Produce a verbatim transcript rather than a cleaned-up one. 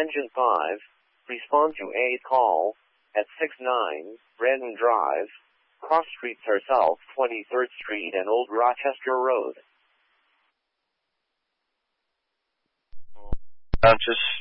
Engine five, respond to a call at six nine Brandon Drive, Cross Streets are South twenty-third Street and Old Rochester Road. I'm just